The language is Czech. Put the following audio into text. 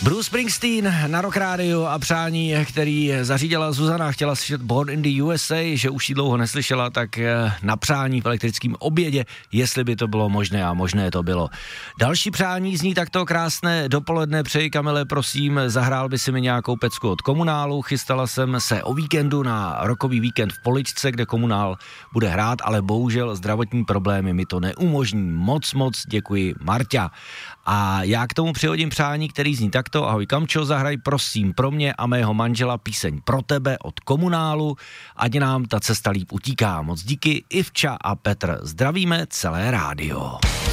Bruce Springsteen na Rock Radio a přání, který zařídila Zuzana, chtěla slyšet Born in the USA, že už ji dlouho neslyšela, tak na přání v elektrickém obědě, jestli by to bylo možné, a možné to bylo. Další přání zní takto: krásné dopoledne, přeji Kamile, prosím, zahrál by si mi nějakou pecku od Komunálu, chystala jsem se o víkendu na rockový víkend v Poličce, kde Komunál bude hrát, ale bohužel zdravotní problémy mi to neumožní. Moc děkuji, Marťa. A já k tomu přihodím přání, který zní takto: ahoj Kamčo, zahraj prosím pro mě a mého manžela píseň Pro tebe od Komunálu, ať nám ta cesta líp utíká. Moc díky, Ivča a Petr. Zdravíme celé rádio.